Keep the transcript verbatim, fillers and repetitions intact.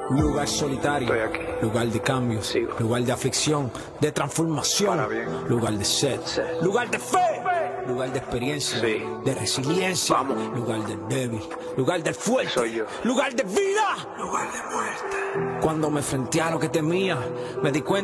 Lugar solitario, Estoy aquí. lugar de cambios, Sigo. lugar de aflicción, de transformación, Para bien. lugar de sed, Sed. lugar de fe, lugar de experiencia, Sí. de resiliencia, Vamos. lugar del débil, lugar del fuerte, Soy yo. lugar de vida, lugar de muerte. Cuando me enfrenté a lo que temía, me di cuenta